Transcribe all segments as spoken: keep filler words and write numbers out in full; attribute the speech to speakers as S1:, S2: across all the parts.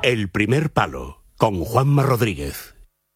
S1: El primer palo, con Juanma Rodríguez.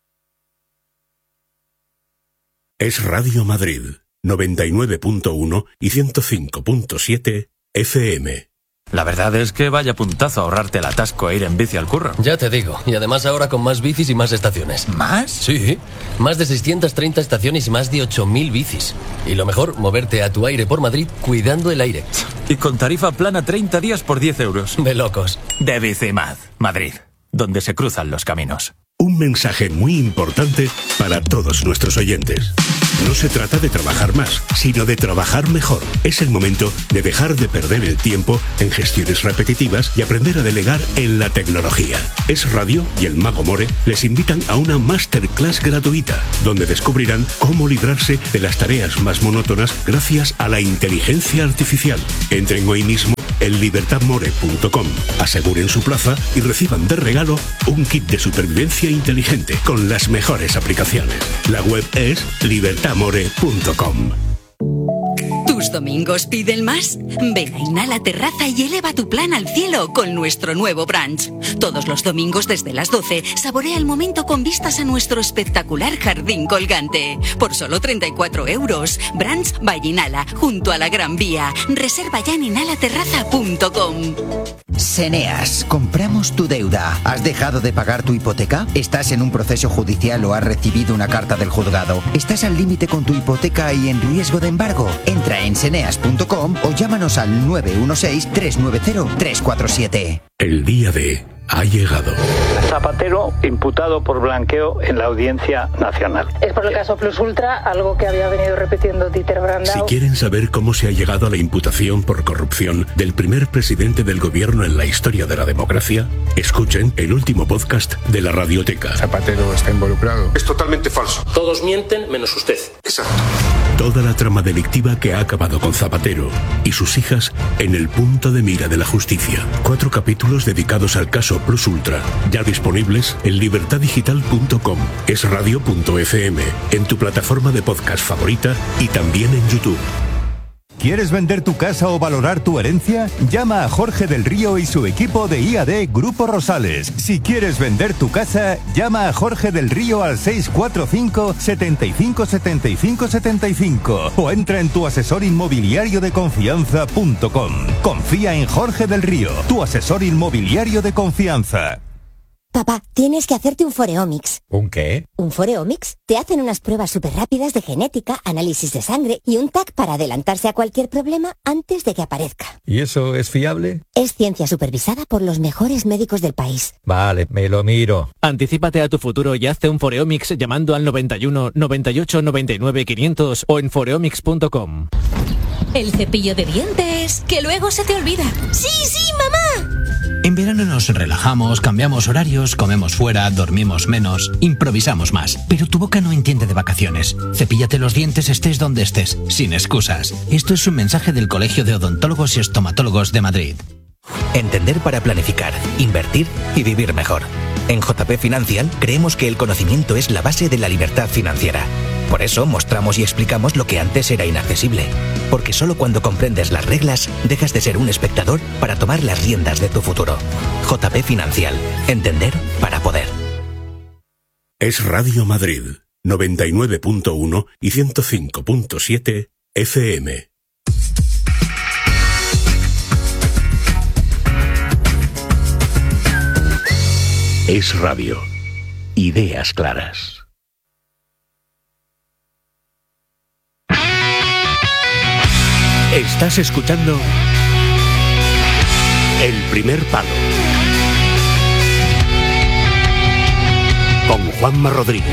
S1: Es Radio Madrid, noventa y nueve punto uno y ciento cinco punto siete F M.
S2: La verdad es que vaya puntazo ahorrarte el atasco e ir en bici al curro.
S3: Ya te digo, y además ahora con más bicis y más estaciones.
S2: ¿Más?
S3: Sí, más de seiscientas treinta estaciones y más de ocho mil bicis. Y lo mejor, moverte a tu aire por Madrid cuidando el aire.
S2: Y con tarifa plana treinta días por diez euros.
S3: De locos.
S2: De Bicimad, Madrid, donde se cruzan los caminos.
S1: Un mensaje muy importante para todos nuestros oyentes. No se trata de trabajar más, sino de trabajar mejor. Es el momento de dejar de perder el tiempo en gestiones repetitivas y aprender a delegar en la tecnología. Es Radio y el Mago More les invitan a una masterclass gratuita, donde descubrirán cómo librarse de las tareas más monótonas gracias a la inteligencia artificial. Entren hoy mismo en libertad more punto com, aseguren su plaza y reciban de regalo un kit de supervivencia inteligente con las mejores aplicaciones. La web es libertad more punto com.
S4: ¿Tus domingos piden más? Ven a Inhala Terraza y eleva tu plan al cielo con nuestro nuevo brunch. Todos los domingos desde las doce, saborea el momento con vistas a nuestro espectacular jardín colgante. Por solo treinta y cuatro euros. Brunch by Inhala, junto a la Gran Vía. Reserva ya en inhala terraza punto com.
S5: Seneas, compramos tu deuda. ¿Has dejado de pagar tu hipoteca? ¿Estás en un proceso judicial o has recibido una carta del juzgado? ¿Estás al límite con tu hipoteca y en riesgo de embargo? Entra en seneas punto com o llámanos al nueve uno seis, tres nueve cero, tres cuatro siete.
S1: El día de ha llegado.
S6: Zapatero imputado por blanqueo en la Audiencia Nacional.
S7: Es por el caso Plus Ultra, algo que había venido repitiendo Dieter Brandau.
S1: Si quieren saber cómo se ha llegado a la imputación por corrupción del primer presidente del gobierno en la historia de la democracia, escuchen el último podcast de la Radioteca.
S8: Zapatero está involucrado.
S9: Es totalmente falso.
S10: Todos mienten menos usted.
S9: Exacto.
S1: Toda la trama delictiva que ha acabado con Zapatero y sus hijas en el punto de mira de la justicia. Cuatro capítulos dedicados al caso Plus Ultra, ya disponibles en libertad digital punto com, es radio punto f m, en tu plataforma de podcast favorita y también en YouTube.
S11: ¿Quieres vender tu casa o valorar tu herencia? Llama a Jorge del Río y su equipo de I A D Grupo Rosales. Si quieres vender tu casa, llama a Jorge del Río al seis cuatro cinco, siete cinco, siete cinco, siete cinco o entra en tu asesor inmobiliario de confianza punto com. Confía en Jorge del Río, tu asesor inmobiliario de confianza.
S12: Papá, tienes que hacerte un Foreomics.
S11: ¿Un qué?
S12: ¿Un Foreomics? Te hacen unas pruebas súper rápidas de genética, análisis de sangre y un T A C para adelantarse a cualquier problema antes de que aparezca.
S11: ¿Y eso es fiable?
S12: Es ciencia supervisada por los mejores médicos del país.
S11: Vale, me lo miro.
S13: Anticípate a tu futuro y hazte un Foreomics llamando al noventa y uno, noventa y ocho, noventa y nueve, quinientos o en foreomics punto com.
S14: El cepillo de dientes, que luego se te olvida. ¡Sí, sí, mamá!
S15: En verano nos relajamos, cambiamos horarios, comemos fuera, dormimos menos, improvisamos más. Pero tu boca no entiende de vacaciones. Cepíllate los dientes estés donde estés, sin excusas. Esto es un mensaje del Colegio de Odontólogos y Estomatólogos de Madrid.
S16: Entender para planificar, invertir y vivir mejor. En J P Financial creemos que el conocimiento es la base de la libertad financiera. Por eso mostramos y explicamos lo que antes era inaccesible. Porque solo cuando comprendes las reglas, dejas de ser un espectador para tomar las riendas de tu futuro. J P Financial. Entender para poder.
S1: Es Radio Madrid, noventa y nueve punto uno y ciento cinco punto siete F M. Es Radio. Ideas claras. Estás escuchando El Primer Palo con Juanma Rodríguez.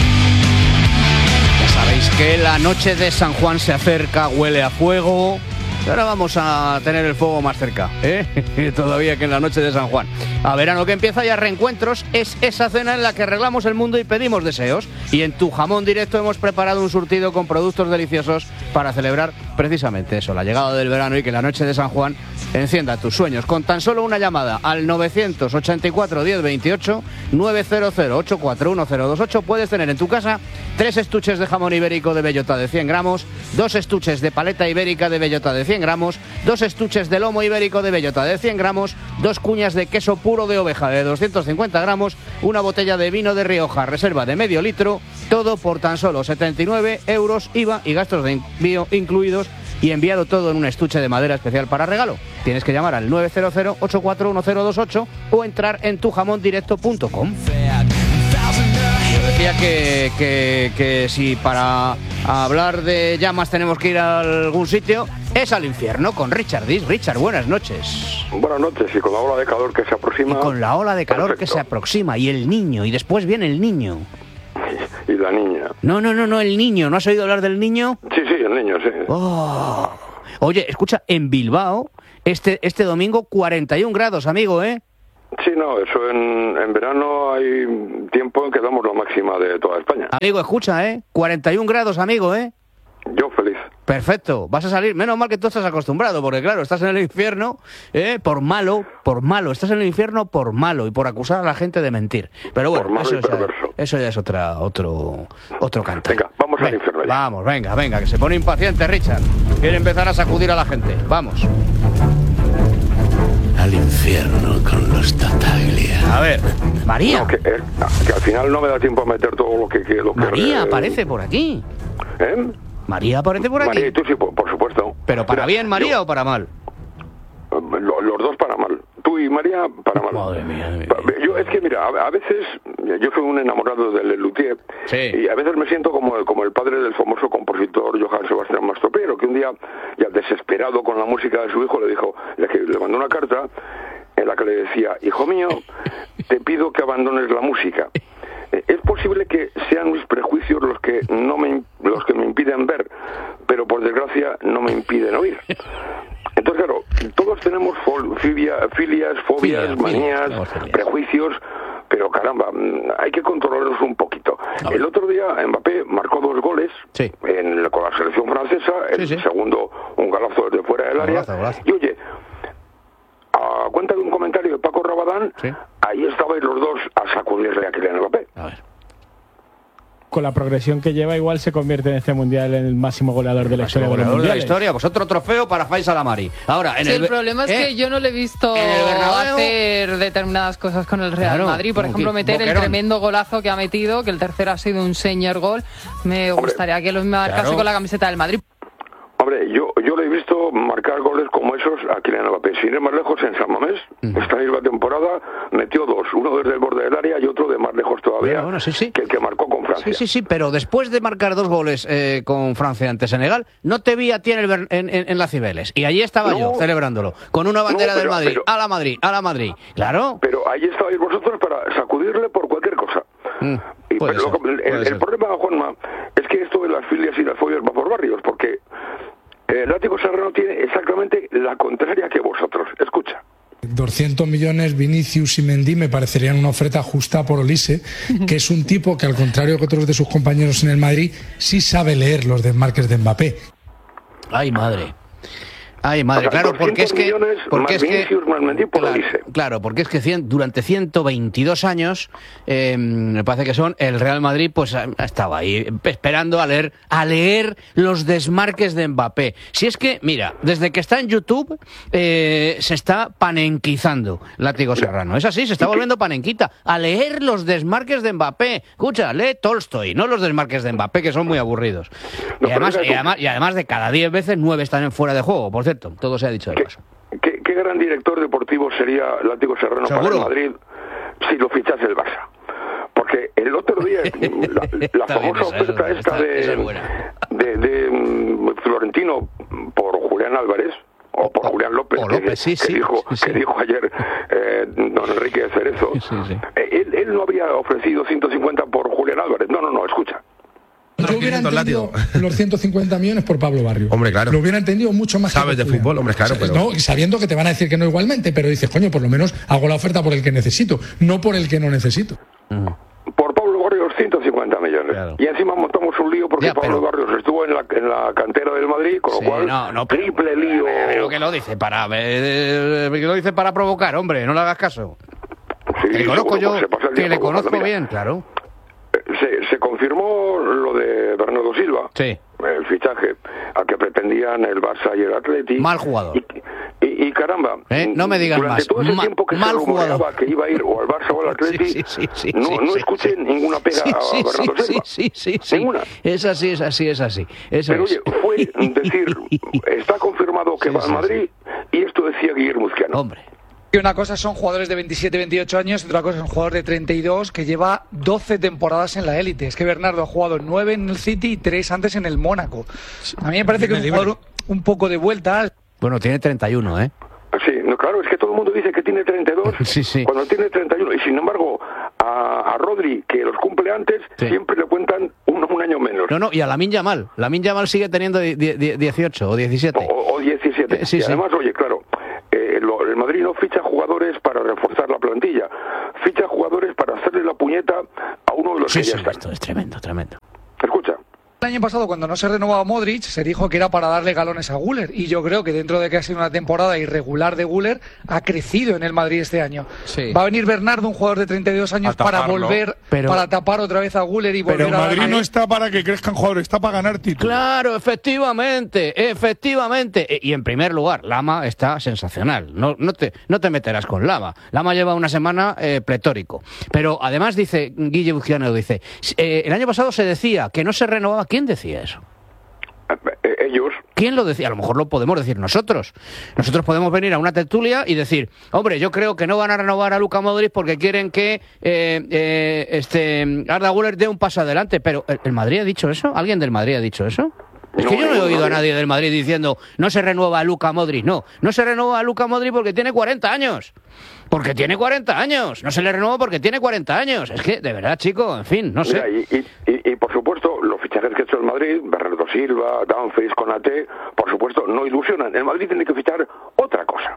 S17: Ya sabéis que la noche de San Juan se acerca, huele a fuego,
S8: Ahora vamos a tener el fuego más cerca, ¿eh? Todavía que en la noche de San Juan. A verano que empieza ya Reencuentros es esa cena en la que arreglamos el mundo y pedimos deseos. Y en Tu Jamón Directo hemos preparado un surtido con productos deliciosos para celebrar precisamente eso, la llegada del verano y que la noche de San Juan encienda tus sueños. Con tan solo una llamada al novecientos ochenta y cuatro diez veintiocho, novecientos ochenta y cuatro uno cero dos ocho puedes tener en tu casa tres estuches de jamón ibérico de bellota de cien gramos, dos estuches de paleta ibérica de bellota de cien gramos, dos estuches de lomo ibérico de bellota de cien gramos, dos cuñas de queso puro de oveja de doscientos cincuenta gramos, una botella de vino de Rioja reserva de medio litro, todo por tan solo setenta y nueve euros, I V A y gastos de envío incluidos, y enviado todo en un estuche de madera especial para regalo. Tienes que llamar al nueve cero cero ocho cuatro uno cero dos ocho o entrar en tu jamón directo punto com. Yo decía que, que, que si para hablar de llamas tenemos que ir a algún sitio, es al infierno con Richard Dis. Richard, buenas noches.
S9: Buenas noches, y con la ola de calor que se aproxima...
S8: Y con la ola de calor Perfecto. que se aproxima, y el niño, y después viene el niño.
S9: Y la niña.
S8: No, no, no, no, el niño. ¿No has oído hablar del niño?
S9: Sí, sí, el niño, sí.
S8: Oh. Oye, escucha, en Bilbao, este, este domingo, cuarenta y un grados, amigo, ¿eh?
S9: Sí, no, eso en, en verano hay tiempo en que damos la máxima de toda España.
S8: Amigo, escucha, ¿eh? cuarenta y un grados, amigo, ¿eh?
S9: Yo feliz.
S8: Perfecto, vas a salir, menos mal que tú estás acostumbrado, porque claro, estás en el infierno, ¿eh? por malo, por malo, estás en el infierno por malo y por acusar a la gente de mentir. Pero bueno, eso ya, eso ya es otra, otro, otro canto.
S9: Venga, vamos venga, al infierno. Ya.
S8: Vamos, venga, venga, que se pone impaciente Richard. Quiere empezar a sacudir a la gente. Vamos.
S1: Al infierno con los Tataglia.
S8: A ver, María.
S9: No, que, eh, que al final no me da tiempo a meter todo lo que... que lo
S8: María
S9: que,
S8: aparece por aquí.
S9: ¿Eh?
S8: María aparece por aquí.
S9: María y tú sí, por, por supuesto.
S8: ¿Pero para Mira, bien, María, yo, o para mal?
S9: Lo, los dos para mal. Tú y María para mal.
S8: Madre mía. Madre mía.
S9: Yo, es que, mira, a, a veces... Yo soy un enamorado del luthier.
S8: Sí.
S9: Y a veces me siento como, como el padre del famoso compositor Johann Sebastian Mastropiero, que un día, ya desesperado con la música de su hijo, le dijo... Le, le mandó una carta en la que le decía: hijo mío, te pido que abandones la música. Es posible que sean mis prejuicios los que no me los que me impiden ver, pero por desgracia no me impiden oír. Entonces, claro, todos tenemos filia, filias, fobias, Filia, manías, filia, prejuicios, pero caramba, hay que controlarlos un poquito. El otro día Mbappé marcó dos goles
S8: sí.
S9: en, con la selección francesa, el sí, sí. segundo un golazo desde fuera del área.
S8: Golazo, golazo.
S9: Y oye, a cuenta de un comentario de Paco Rabadán,
S8: ¿sí?
S9: ahí estabais los dos a sacudirle a Kylian Mbappé.
S8: A ver.
S10: Con la progresión que lleva, igual se convierte en este mundial en el máximo goleador de la historia de los mundiales.
S8: de la historia, pues otro trofeo para Faisal Amari. Ahora, en
S17: sí,
S8: el,
S17: el problema es
S8: ¿eh?
S17: que yo no le he visto hacer determinadas cosas con el Real claro, Madrid. Por ejemplo, meter Boquerón. el tremendo golazo que ha metido, que el tercero ha sido un señor gol. Me Hombre, gustaría que lo marcase claro. con la camiseta del Madrid.
S9: Hombre, yo, yo le he visto marcar goles como esos a Kylian Mbappé. Sin ir más lejos, en San Mamés, uh-huh. esta misma temporada, metió dos. Uno desde el borde del área y otro de más lejos todavía, bueno, bueno, sí, sí. que el que marcó con Francia.
S8: Sí, sí, sí, pero después de marcar dos goles eh, con Francia ante Senegal, no te vi a ti en, el, en, en, en la Cibeles. Y allí estaba no, yo, celebrándolo, con una bandera no, pero, del Madrid, pero, a la Madrid, a la Madrid. Claro.
S9: Pero ahí estabais vosotros para sacudirle por cualquier cosa. Mm, y, pero, ser, lo, el, el, el problema, Juanma, es que esto de las filias y las fobias va por barrios, porque... El Látigo Serrano tiene exactamente la contraria que vosotros. Escucha.
S18: doscientos millones Vinicius y Mendy me parecerían una oferta justa por Olise, que es un tipo que, al contrario que otros de sus compañeros en el Madrid, sí sabe leer los desmarques de Mbappé.
S8: Ay, madre. Ay, madre, o sea, claro, porque es que... Porque es que claro, claro, porque es que cien, durante ciento veintidós años, eh, me parece que son, el Real Madrid pues estaba ahí esperando a leer, a leer los desmarques de Mbappé. Si es que, mira, desde que está en YouTube, eh, se está panenquizando Látigo Serrano. Es así, se está volviendo panenquita. A leer los desmarques de Mbappé. Escucha, lee Tolstoy, no los desmarques de Mbappé, que son muy aburridos. Y además, y además, y además de cada diez veces, nueve están en fuera de juego, por cierto, todo se ha dicho de paso.
S9: ¿Qué, qué gran director deportivo sería Látigo Serrano ¿Seguro? para el Madrid si lo fichase el Barça? Porque el otro día, la, la famosa oferta esa, esta, esta de, esa de, de, de Florentino por Julián Álvarez, o por o, Julián López,
S8: López
S9: que,
S8: sí,
S9: que,
S8: sí,
S9: dijo,
S8: sí, sí.
S9: que dijo ayer eh, don Enrique de Cerezo, sí, sí. Eh, él, él no había ofrecido ciento cincuenta por Julián Álvarez. No, no, no, escucha.
S18: Yo hubiera entendido los ciento cincuenta millones por Pablo Barrio.
S19: Hombre, claro.
S18: Lo hubiera entendido mucho más.
S19: Sabes de fútbol, hombre, claro.
S18: Pero...
S19: No,
S18: sabiendo que te van a decir que no igualmente, pero dices, coño, por lo menos hago la oferta por el que necesito, no por el que no necesito.
S9: Uh. Por Pablo Barrios, ciento cincuenta millones. Claro. Y encima montamos un lío porque ya, pero... Pablo Barrios estuvo en la, en la cantera del Madrid, con sí, lo cual,
S8: no, no,
S9: triple
S8: pero,
S9: lío.
S8: Pero que lo dice para eh, que lo dice para provocar, hombre, no le hagas caso. Sí, que conozco yo, que le conozco mira, bien, claro.
S9: Se, se confirmó lo de Bernardo Silva,
S8: sí,
S9: el fichaje al que pretendían el Barça y el Atleti.
S8: Mal jugador.
S9: Y, y, y caramba,
S8: ¿Eh? no me digas
S9: durante
S8: más.
S9: todo ese
S8: Ma
S9: tiempo que
S8: mal
S9: se rumoreaba
S8: jugador.
S9: que iba a ir o al Barça o al Atleti, sí, sí, sí, sí, no, sí, no sí, escuché sí. ninguna pega
S8: sí,
S9: a
S8: sí,
S9: Bernardo
S8: sí,
S9: Silva.
S8: Sí, sí, sí,
S9: ninguna.
S8: Es así, es así, es así. Eso
S9: Pero
S8: es.
S9: oye, fue decir, está confirmado que sí, va a sí, Madrid sí. y esto decía Guillermo Uzquiano.
S8: Hombre.
S20: Y una cosa son jugadores de veintisiete, veintiocho años y otra cosa es un jugador de treinta y dos que lleva doce temporadas en la élite. Es que Bernardo ha jugado nueve en el City y tres antes en el Mónaco. A mí me parece que es un jugador un poco de vuelta.
S8: Bueno, tiene treinta y uno, ¿eh?
S9: Sí, no, claro, es que todo el mundo dice que tiene treinta y dos
S8: sí, sí.
S9: cuando tiene treinta y uno. Y sin embargo, a, a Rodri, que los cumple antes, sí. siempre le cuentan un, un año menos.
S8: No, no, y a Lamine Yamal. Lamine Yamal sigue teniendo dieciocho o diecisiete.
S9: O, o diecisiete.
S8: Eh, sí,
S9: y además,
S8: sí.
S9: oye, claro, eh, lo, el Madrid no ficha jugadores para reforzar la plantilla. Ficha jugadores para hacerle la puñeta a uno de los
S8: sí,
S9: que ya
S8: sí,
S9: están.
S8: Esto es tremendo, tremendo.
S9: Escucha.
S20: El año pasado, cuando no se renovaba Modric, se dijo que era para darle galones a Güler. Y yo creo que dentro de que ha sido una temporada irregular de Güler, ha crecido en el Madrid este año.
S8: Sí.
S20: Va a venir Bernardo, un jugador de treinta y dos años, para volver, pero, para tapar otra vez a Güler y volver
S18: pero
S20: a...
S18: Madrid
S20: Pero
S18: no está para que crezcan jugadores, está para ganar títulos.
S8: Claro, efectivamente, efectivamente. Y en primer lugar, Lama está sensacional. No, no, te, no te meterás con Lama. Lama lleva una semana eh, pletórico. Pero además dice, Guille Buciano dice, eh, el año pasado se decía que no se renovaba. ¿Quién decía eso?
S9: Ellos.
S8: ¿Quién lo decía? A lo mejor lo podemos decir nosotros. Nosotros podemos venir a una tertulia y decir, hombre, yo creo que no van a renovar a Luka Modric porque quieren que eh, eh, este Arda Güler dé un paso adelante. Pero, ¿el, ¿el Madrid ha dicho eso? ¿Alguien del Madrid ha dicho eso? Es que no, yo no he oído no, a nadie del Madrid diciendo no se renueva a Luka Modric. No, no se renueva a Luka Modric porque tiene cuarenta años. Porque tiene cuarenta años. No se le renueva porque tiene cuarenta años. Es que, de verdad, chico, en fin, no
S9: Mira,
S8: sé.
S9: Y, y, y, y, por supuesto, los fichajes que ha hecho el Madrid, Bernardo Silva, Dumfries, Konaté, por supuesto, no ilusionan. El Madrid tiene que fichar otra cosa.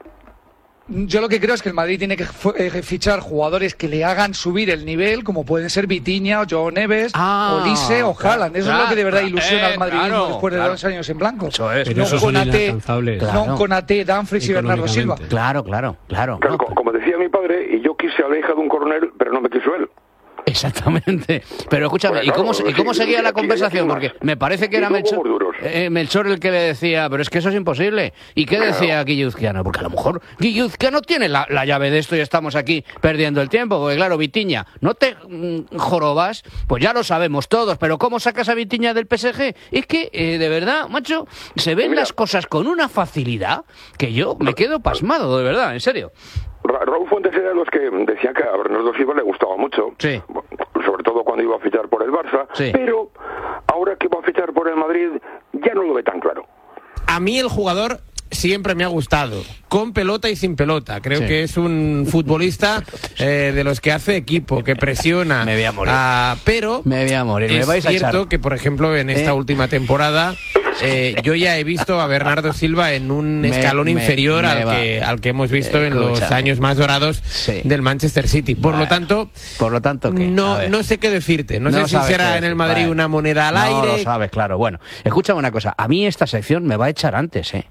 S20: Yo lo que creo es que el Madrid tiene que fichar jugadores que le hagan subir el nivel, como pueden ser Vitinha, o Joao Neves,
S8: ah,
S20: o Lise, o Haaland. Eso claro, es lo que de verdad ilusiona
S8: eh,
S20: al madridismo
S8: claro,
S20: después de
S8: claro.
S20: dos años en blanco.
S8: Eso es.
S20: No
S8: esos
S20: con Ate,
S8: claro.
S20: no con Ate, Dumfries y Bernardo Silva.
S8: Claro, claro, claro.
S9: claro
S8: no,
S9: como, como decía mi padre, y yo quise a la hija de un coronel, pero no me quiso él.
S8: Exactamente. Pero escúchame, ¿y cómo, ¿y cómo seguía la conversación? Porque me parece que era Melchor, eh, Melchor el que le decía, pero es que eso es imposible. ¿Y qué decía Guille Uzquiano? Porque a lo mejor Guille Uzquiano tiene la, la llave de esto y estamos aquí perdiendo el tiempo. Porque claro, Vitinha, no te mm, jorobas, pues ya lo sabemos todos, pero ¿cómo sacas a Vitinha del P S G? Es que, eh, de verdad, macho, se ven Mira. las cosas con una facilidad que yo me quedo pasmado, de verdad, en serio.
S9: Ra Raúl Fuentes era de los que decían que a Bernardo Silva le gustaba mucho,
S8: sí.
S9: sobre todo cuando iba a fichar por el Barça,
S13: sí.
S9: pero ahora que va a fichar por el Madrid ya no lo ve tan claro.
S13: A mí el jugador siempre me ha gustado, con pelota y sin pelota. Creo sí. que es un futbolista eh, de los que hace equipo, que presiona.
S8: Me voy a morir.
S13: Uh, pero
S8: me voy a morir.
S13: Es
S8: me vais a
S13: cierto
S8: echar.
S13: que, por ejemplo, en esta eh. última temporada eh, yo ya he visto a Bernardo Silva en un me, escalón me, inferior me al, que, al que hemos visto eh, en los años más dorados sí. del Manchester City. Por ah, lo tanto,
S8: por lo tanto ¿qué?
S13: No, no sé qué decirte. No, no sé si será en el Madrid vale. una moneda al
S8: no
S13: aire.
S8: No lo sabes, claro. Bueno, escúchame una cosa. A mí esta sección me va a echar antes, ¿eh?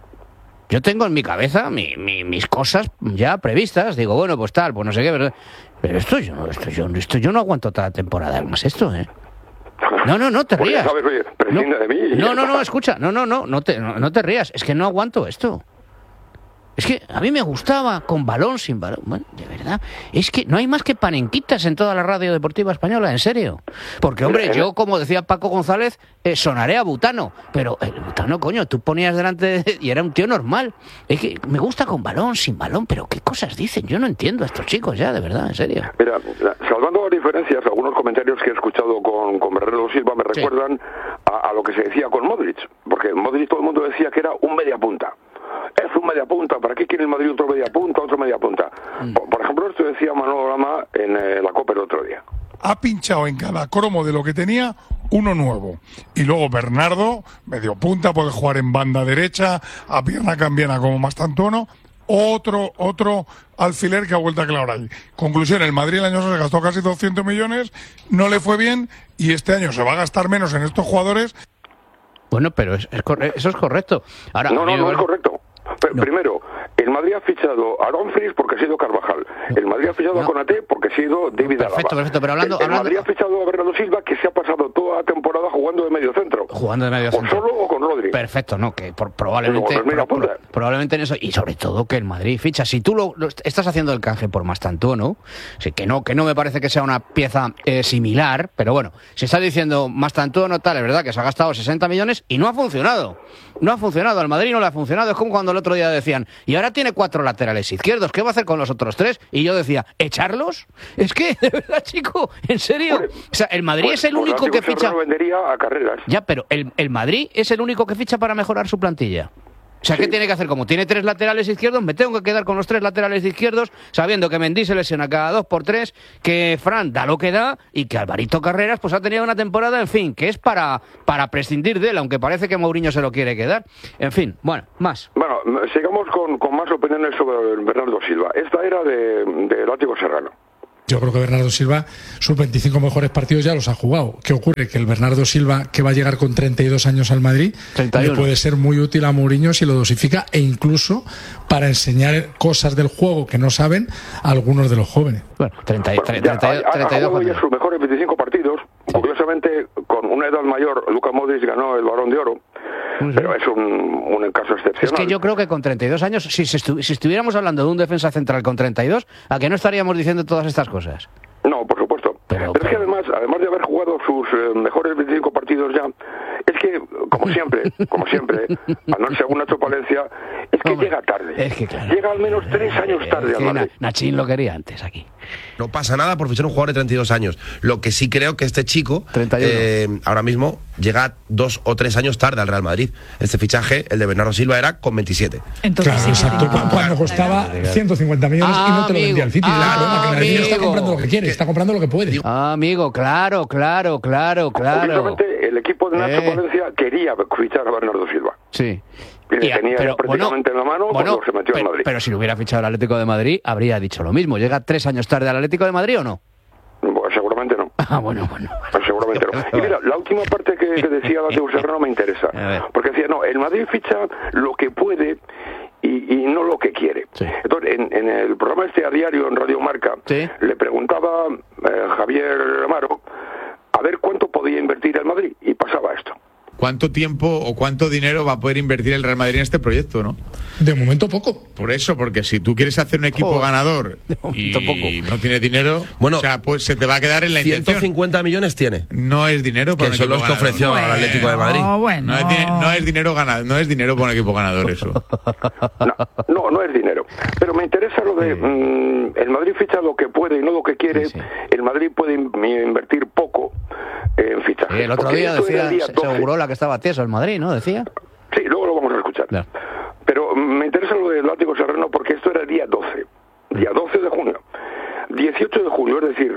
S8: Yo tengo en mi cabeza mi, mi, mis cosas ya previstas. Digo, bueno, pues tal, pues no sé qué, ¿verdad? Pero esto yo, esto yo, esto yo no aguanto toda la temporada más esto, ¿eh? No, no, no te rías.
S9: Sabes, oye, prescinda
S8: no,
S9: de mí.
S8: No, no, no, escucha, no, no, no, no te, no, no te rías. Es que no aguanto esto. Es que a mí me gustaba con balón, sin balón. Bueno, de verdad. Es que no hay más que panenquitas en toda la radio deportiva española, en serio. Porque, hombre, yo, como decía Paco González, eh, sonaré a Butano. Pero el Butano, coño, tú ponías delante de... y era un tío normal. Es que me gusta con balón, sin balón. Pero ¿qué cosas dicen? Yo no entiendo a estos chicos ya, de verdad, en serio.
S9: Mira, salvando las diferencias, algunos comentarios que he escuchado con, con Bernardo Silva me recuerdan sí. a, a lo que se decía con Modric. Porque Modric todo el mundo decía que era un media punta. Es un media punta, ¿para qué quiere el Madrid otro media punta, otro media punta? Mm. Por, por ejemplo, esto decía Manolo Lama en eh, la Copa el otro día.
S18: Ha pinchado en cada cromo de lo que tenía
S19: uno nuevo. Y luego Bernardo, medio punta, puede jugar en banda derecha, a pierna cambiana como Mastantuono. Otro, otro alfiler que ha vuelto a clavar ahí. Conclusión, el Madrid el año pasado se gastó casi doscientos millones, no le fue bien y este año se va a gastar menos en estos jugadores.
S8: Bueno, pero es, es corre- eso es correcto. Ahora,
S9: no, no, no
S8: me...
S9: es correcto. Pero,
S8: no.
S9: Primero, el Madrid ha fichado a Dumfries porque ha sido Carvajal. El Madrid ha fichado no. a Konaté porque ha sido David Alaba.
S8: Perfecto, perfecto, pero hablando...
S9: El, el
S8: hablando...
S9: Madrid ha fichado a Bernardo Silva, que se ha pasado toda la temporada jugando de medio centro.
S8: Jugando de medio centro.
S9: O solo o con Rodri.
S8: Perfecto, no, que por, probablemente...
S9: Pro,
S8: pro, probablemente en eso, y sobre todo que el Madrid ficha. Si tú lo, lo estás haciendo el canje por Mastantuono, sí, que no que no me parece que sea una pieza eh, similar, pero bueno, si estás diciendo Mastantuono tal, es verdad que se ha gastado sesenta millones y no ha funcionado. No ha funcionado, al Madrid no le ha funcionado. Es como cuando el otro día decían, y ahora tiene cuatro laterales izquierdos, ¿qué va a hacer con los otros tres? Y yo decía, ¿echarlos? Es que, de verdad, chico, en serio. Pues, o sea, el Madrid
S9: pues,
S8: es el único que ficha...
S9: vendería a Carreras.
S8: Ya, pero el, el Madrid es el único que ficha para mejorar su plantilla. O sea, ¿qué sí. tiene que hacer? Como tiene tres laterales izquierdos, me tengo que quedar con los tres laterales izquierdos, sabiendo que Mendy se lesiona cada dos por tres, que Fran da lo que da y que Alvarito Carreras pues ha tenido una temporada, en fin, que es para, para prescindir de él, aunque parece que Mourinho se lo quiere quedar. En fin, bueno, más.
S9: Bueno, sigamos con, con más opiniones sobre Bernardo Silva. Esta era de, de Látigo Serrano.
S18: Yo creo que Bernardo Silva, sus veinticinco mejores partidos ya los ha jugado. ¿Qué ocurre? Que el Bernardo Silva, que va a llegar con treinta y dos años al Madrid, treinta y uno. Le puede ser muy útil a Mourinho si lo dosifica e incluso para enseñar cosas del juego que no saben a algunos de los jóvenes.
S8: Bueno, treinta y dos.
S9: Ha jugado ya sus mejores veinticinco partidos. Sí. Curiosamente, con una edad mayor, Luka Modric ganó el Balón de Oro. Uh-huh. Pero es un, un caso excepcional.
S8: Es que yo creo que con treinta y dos años, si, si, estu- si estuviéramos hablando de un defensa central con treinta y dos, ¿a qué no estaríamos diciendo todas estas cosas?
S9: No, por supuesto. Pero, pero, pero es que además, además de haber jugado sus eh, mejores veinticinco partidos ya, es que, como siempre, como siempre, a no ser según Nacho Palencia, es que Hombre, llega tarde.
S8: Es que claro.
S9: Llega al menos tres años tarde
S8: es que
S9: al Madrid.
S8: Nachín lo quería antes aquí.
S21: No pasa nada por fichar un jugador de treinta y dos años. Lo que sí creo que este chico, eh, ahora mismo, llega dos o tres años tarde al Real Madrid. Este fichaje, el de Bernardo Silva, era con veintisiete.
S18: Entonces, claro, sí, exacto. Cuando claro. costaba ciento cincuenta millones ah, y no te lo vendía el City.
S8: Ah,
S18: el Madrid está comprando lo que quiere, está comprando lo que puede.
S8: Ah, amigo, claro, claro, claro, claro.
S9: El equipo de Nacho eh. Palencia quería fichar a Bernardo Silva.
S8: Sí.
S9: Y le tenía pero, prácticamente
S8: bueno,
S9: en la mano
S8: bueno,
S9: cuando se metió
S8: pero,
S9: al Madrid.
S8: Pero si lo hubiera fichado el Atlético de Madrid, habría dicho lo mismo. ¿Llega tres años tarde al Atlético de Madrid o no?
S9: Pues seguramente no.
S8: Ah, bueno, bueno.
S9: Pues seguramente no. Y mira, la última parte que, que decía Látigo Serrano me interesa. Porque decía, no, el Madrid ficha lo que puede y, y no lo que quiere. Sí. Entonces, en, en el programa este a diario en Radio Marca, ¿sí? le preguntaba eh, Javier Amaro a ver cuánto podía invertir el Madrid y pasaba esto.
S22: ¿Cuánto tiempo o cuánto dinero va a poder invertir el Real Madrid en este proyecto, no?
S18: De momento poco.
S22: Por eso, porque si tú quieres hacer un equipo oh, ganador y poco. no tienes dinero, bueno, o sea, pues se te va a quedar en la intención.
S21: ciento cincuenta millones tiene.
S22: No es dinero para
S21: que un son equipo los que ofreció bueno, al Atlético de Madrid.
S22: Bueno. No, es, no es dinero ganado, no es dinero para un equipo ganador eso.
S9: No, no, no es dinero. Pero me interesa lo de mmm, el Madrid ficha lo que puede y no lo que quiere. Sí, sí. El Madrid puede invertir poco en fichajes.
S8: Sí, el otro día decía, día se aseguró la que estaba tieso el Madrid, ¿no? Decía.
S9: Sí, luego lo vamos a escuchar. No. Pero me interesa lo de Látigo Serrano porque esto era el día doce. Día doce de junio. dieciocho de julio, es decir,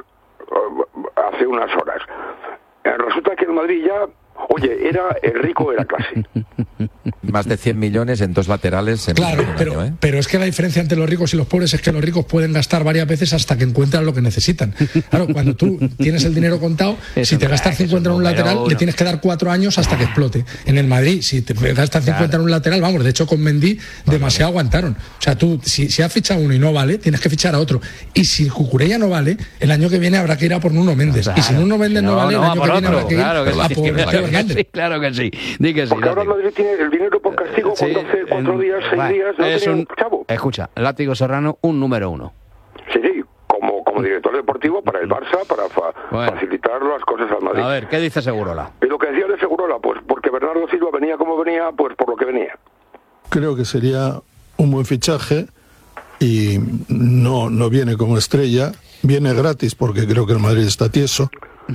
S9: hace unas horas. Resulta que el Madrid ya, oye, era el rico de la clase.
S23: Más de cien millones en dos laterales en
S18: claro,
S23: un
S18: pero,
S23: año, ¿eh?
S18: pero es que la diferencia entre los ricos y los pobres es que los ricos pueden gastar varias veces hasta que encuentran lo que necesitan. Claro, cuando tú tienes el dinero contado, eso si te gastas cincuenta en un lateral, uno. le tienes que dar cuatro años hasta que explote. En el Madrid, si te gastas cincuenta claro. en un lateral, vamos, de hecho con Mendy demasiado vale. aguantaron. O sea, tú, si, si has fichado uno y no vale, tienes que fichar a otro. Y si Cucurella no vale, el año que viene habrá que ir a por Nuno Méndez. Claro. Y si Nuno Méndez no, no vale, no, el año que viene habrá que ir
S8: claro que
S18: a
S8: sí,
S18: por
S8: claro,
S18: Teo Hernández.
S8: Sí, claro que sí. Di que sí.
S9: Porque ahora el Madrid tiene el dinero por castigo sí, cuando hace cuatro días, seis va, días, no tenía un chavo.
S8: Escucha, Látigo Serrano, un número uno.
S9: Sí, sí, como, como director deportivo para el Barça, para fa bueno. facilitar las cosas al Madrid.
S8: A ver, ¿qué dice Segurola?
S9: Y lo que decía de Segurola, pues porque Bernardo Silva venía como venía, pues por lo que venía.
S24: Creo que sería un buen fichaje y no, no viene como estrella, viene gratis porque creo que el Madrid está tieso.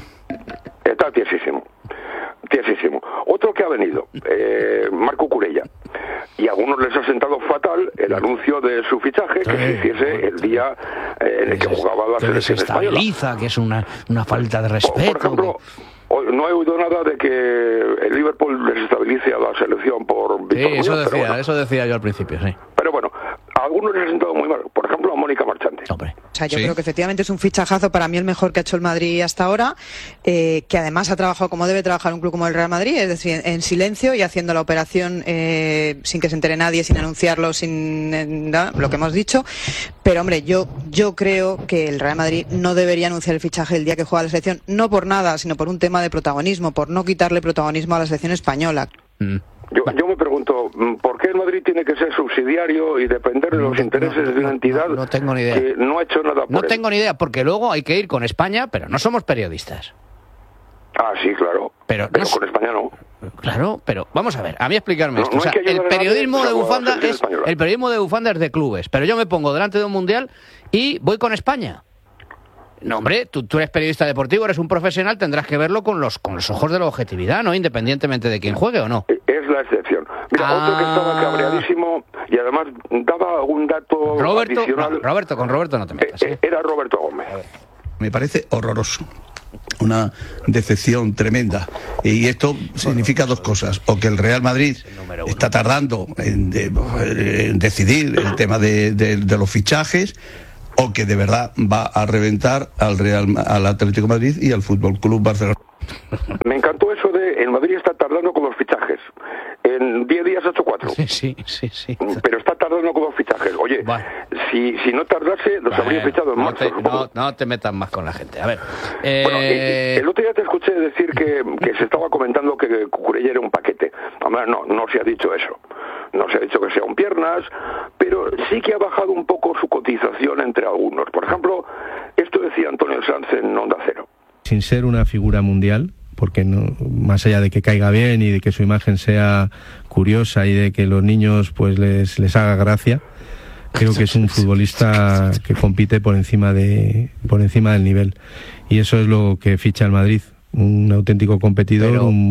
S9: Está tiesísimo, tiesísimo. Otro que ha venido, eh, Marco Curella. Y a algunos les ha sentado fatal el anuncio de su fichaje, que se hiciese el día eh, en el que jugaba la selección española.
S8: Que es una, una falta de respeto.
S9: Por ejemplo, no, no he oído nada de que el Liverpool desestabilice a la selección por
S8: Sí,
S9: Víctor
S8: eso
S9: Muñoz,
S8: decía,
S9: pero bueno.
S8: eso decía yo al principio, sí.
S9: Pero bueno, a algunos les ha sentado muy mal. Por ejemplo, a Mónica Marchante.
S8: Hombre.
S2: O sea, yo
S9: Sí.
S2: creo que efectivamente es un fichajazo, para mí el mejor que ha hecho el Madrid hasta ahora, eh, que además ha trabajado como debe trabajar un club como el Real Madrid, es decir, en, en silencio y haciendo la operación eh, sin que se entere nadie, sin anunciarlo, sin eh, nada, lo que hemos dicho. Pero hombre, yo yo creo que el Real Madrid no debería anunciar el fichaje el día que juega la selección, no por nada, sino por un tema de protagonismo, por no quitarle protagonismo a la selección española.
S8: Mm.
S9: Yo, yo me pregunto, ¿por qué el Madrid tiene que ser subsidiario y depender de los intereses de una entidad
S8: no tengo ni idea.
S9: que no ha hecho nada por
S8: No
S9: él?
S8: tengo ni idea, porque luego hay que ir con España, pero no somos periodistas.
S9: Ah, sí, claro.
S8: Pero,
S9: Pero
S8: no
S9: con España no.
S8: Claro, pero vamos a ver, a mí explicarme
S9: No,
S8: esto.
S9: no
S8: O sea,
S9: hay que
S8: el
S9: ayudar a nadie,
S8: periodismo
S9: pero
S8: de
S9: a la
S8: bufanda
S9: selección
S8: es
S9: española.
S8: el periodismo de bufanda es de clubes, pero yo me pongo delante de un mundial y voy con España. No, hombre, tú, tú eres periodista deportivo, eres un profesional, tendrás que verlo con los con los ojos de la objetividad, ¿no? Independientemente de quién juegue o no.
S9: Es la excepción. Mira,
S8: Ah.
S9: otro que estaba cabreadísimo y además daba algún dato
S8: Roberto,
S9: adicional.
S8: no, Roberto, con Roberto no te metas. ¿eh?
S9: Era Roberto Gómez.
S3: Me parece horroroso. Una decepción tremenda. Y esto significa dos cosas. O que el Real Madrid está tardando en, de- en decidir el tema de, de- de los fichajes, o que de verdad va a reventar al Real, al Atlético de Madrid y al Fútbol Club Barcelona.
S9: Me encantó eso de el Madrid está tardando con los fichajes. En diez días ha hecho cuatro.
S8: Sí, sí, sí, sí.
S9: Pero está tardando con los fichajes. Oye, si, si no tardase, los
S8: Bueno,
S9: habría fichado en
S8: no
S9: marzo.
S8: te,
S9: supongo.
S8: no, no te metas más con la gente. A ver.
S9: Bueno,
S8: eh,
S9: eh, el otro día te escuché decir que, que se estaba comentando que Cucurella era un paquete. Además, no, no se ha dicho eso. No se ha dicho que sea un piernas, pero sí que ha bajado un poco su cotización entre algunos. Por ejemplo, esto decía Antonio Sanz en Onda Cero.
S4: Sin ser una figura mundial, porque no, más allá de que caiga bien y de que su imagen sea curiosa y de que los niños pues les, les haga gracia, creo que es un futbolista que compite por encima de por encima del nivel, y eso es lo que ficha el Madrid, un auténtico competidor,
S8: Pero-
S4: un,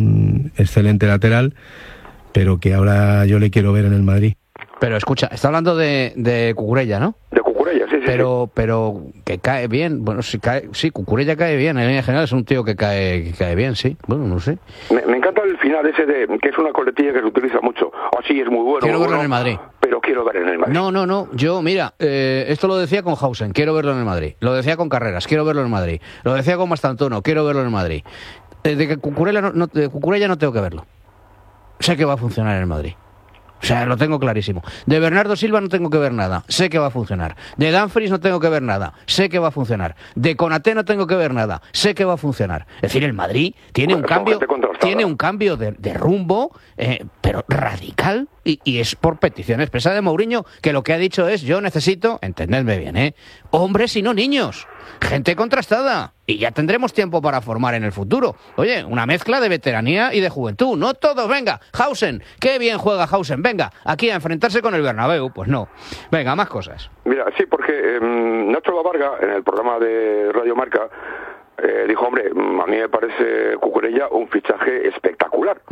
S4: un excelente lateral, pero que ahora yo le quiero ver en el Madrid.
S8: Pero escucha, está hablando de, de Cucurella, ¿no?
S9: De Cucurella, sí, sí.
S8: Pero, pero que cae bien. Bueno, sí, cae, sí, Cucurella cae bien. En línea general es un tío que cae, que cae bien, sí. Bueno, no sé.
S9: Me, me encanta el final ese de que es una coletilla que se utiliza mucho. Ah, sí, es muy bueno.
S8: Quiero
S9: muy
S8: verlo
S9: bueno,
S8: en el Madrid.
S9: Pero quiero ver en el Madrid.
S8: No, no, no. Yo, mira, eh, esto lo decía con Hausen, quiero verlo en el Madrid. Lo decía con Carreras, quiero verlo en el Madrid. Lo decía con Mastantuono, quiero verlo en el Madrid. Eh, de que Cucurella no, no, de Cucurella no tengo que verlo. Sé que va a funcionar en el Madrid. O sea, lo tengo clarísimo. De Bernardo Silva no tengo que ver nada. Sé que va a funcionar. De Dumfries no tengo que ver nada. Sé que va a funcionar. De Konaté no tengo que ver nada. Sé que va a funcionar. Es decir, el Madrid tiene un cambio, tiene un cambio de, de rumbo, eh, pero radical. Y, y es por petición expresa de Mourinho, que lo que ha dicho es: yo necesito, entendedme bien, ¿eh? hombres y no niños. Gente contrastada. Y ya tendremos tiempo para formar en el futuro. Oye, una mezcla de veteranía y de juventud. No todos, venga. Hausen, qué bien juega Hausen. Venga, aquí a enfrentarse con el Bernabéu. Pues no. Venga, más cosas.
S9: Mira, sí, porque eh, Nacho Lavarga, en el programa de Radio Marca, eh, dijo, hombre, a mí me parece Cucurella un fichaje espectacular.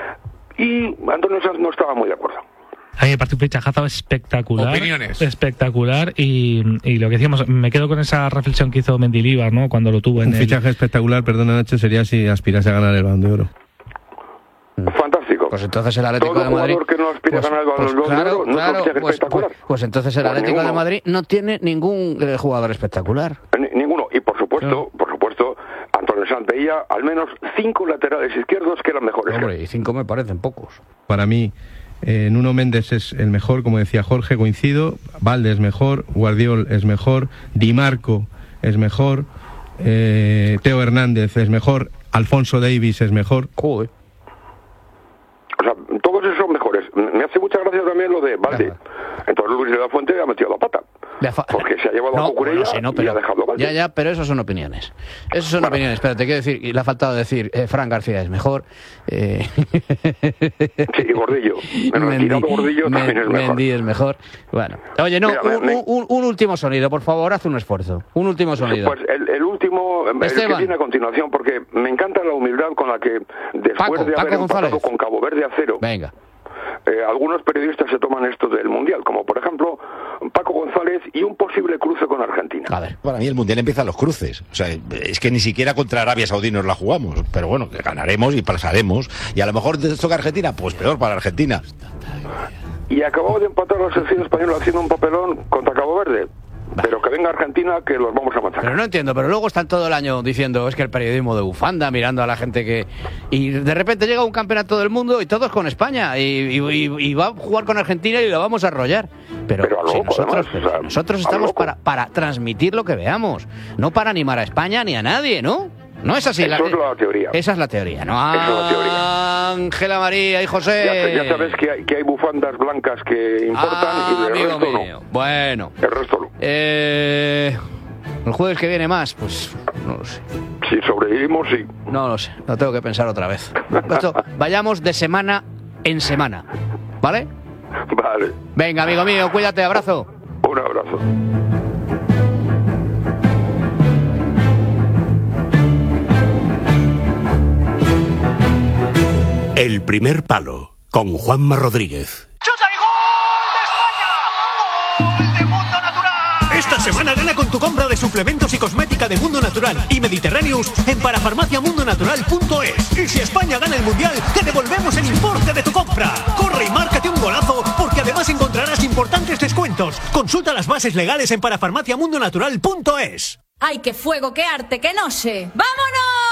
S9: Y Antonio Sanz no estaba muy de acuerdo.
S5: A mí me parece un fichajazo espectacular.
S22: Opiniones.
S5: Espectacular. Y, y lo que decíamos, me quedo con esa reflexión que hizo Mendilibar, ¿no? Cuando lo tuvo en
S4: Un
S5: el...
S4: fichaje espectacular, perdona Nacho, sería si aspirase a ganar el Balón de Oro.
S9: Fantástico.
S8: Pues entonces el Atlético
S9: Todo
S8: de Madrid...
S9: jugador que no aspira
S8: pues,
S9: a ganar el Balón
S8: pues
S9: de Oro
S8: claro,
S9: no es un
S8: claro,
S9: fichaje
S8: pues,
S9: espectacular.
S8: pues- pues entonces el
S9: Pues
S8: Atlético de
S9: ninguno.
S8: Madrid no tiene ningún eh, jugador espectacular.
S9: Ni- ninguno. Y por supuesto, por supuesto, Antonio Sanz veía al menos cinco laterales izquierdos que eran mejores.
S8: Hombre, y cinco me parecen pocos.
S4: Para mí, eh, Nuno Méndez es el mejor, como decía Jorge, coincido. Valde es mejor, Guardiol es mejor, Di Marco es mejor, eh, Teo Hernández es mejor, Alfonso Davies es mejor.
S8: Joder.
S9: O sea, todos esos son mejores. Me hace mucha gracia también lo de Valde. Entonces Luis de la Fuente ha metido la pata. Porque se ha llevado a Cucurella
S8: bueno, sí, no,
S9: y
S8: pero-
S9: ha dejado a Valde.
S8: Ya, ya, pero eso son opiniones. Eso son opiniones. Pero te quiero decir, y le ha faltado decir, eh, Fran García es mejor. Eh...
S9: Sí, Gordillo. Pero el tirado Gordillo también es mejor.
S8: Mendy es mejor. Bueno, oye, no,
S9: Mira, me-
S8: un,
S9: me-
S8: un- un último sonido, por favor, haz un esfuerzo. Un último sonido.
S9: Pues el, el último, el que
S8: Esteban.
S9: viene a continuación, porque me encanta la humildad con la que después
S8: Paco,
S9: de haber
S8: Paco
S9: empatado
S8: González.
S9: con Cabo Verde a cero,
S8: Venga.
S9: eh, algunos periodistas se toman esto del Mundial, como por ejemplo Paco González y un posible cruce con Argentina.
S6: A ver, para mí el Mundial empieza los cruces. O sea, es que ni siquiera contra Arabia Saudí nos la jugamos. Pero bueno, que ganaremos y pasaremos. Y a lo mejor te toca Argentina, pues peor para Argentina.
S9: Y acabamos de empatar la selección española haciendo un papelón contra Cabo Verde. Pero que venga Argentina, que los vamos a machacar.
S8: Pero no entiendo, pero luego están todo el año diciendo es que el periodismo de bufanda, mirando a la gente que... Y de repente llega un campeonato del mundo y todos con España, y, y, y, y va a jugar con Argentina y lo vamos a arrollar. Pero,
S9: pero
S8: si
S9: loco,
S8: nosotros,
S9: además, o sea,
S8: nosotros estamos para, para transmitir lo que veamos, no para animar a España ni a nadie, ¿no? No es así.
S9: Eso la, es la teoría.
S8: Esa es la teoría, ¿no?
S9: Esa es la teoría.
S8: Ángela María y José.
S9: Ya, ya sabes que hay, que hay bufandas blancas que importan
S8: ah,
S9: y el resto
S8: mío.
S9: no.
S8: Bueno.
S9: El resto no.
S8: Eh, el jueves que viene más, pues no lo sé.
S9: Si sobrevivimos, sí.
S8: No lo sé, lo tengo que pensar otra vez. Esto, vayamos de semana en semana, ¿vale?
S9: Vale.
S8: Venga, amigo mío, cuídate, abrazo.
S9: Un abrazo.
S1: El primer palo, con Juanma Rodríguez.
S7: Esta semana gana con tu compra de suplementos y cosmética de Mundo Natural y Mediterráneos en parafarmacia mundo natural punto es. Y si España gana el Mundial, te devolvemos el importe de tu compra. Corre y márcate un golazo, porque además encontrarás importantes descuentos. Consulta las bases legales en parafarmacia mundo natural punto es.
S14: ¡Ay, qué fuego, qué arte, qué no sé! ¡Vámonos!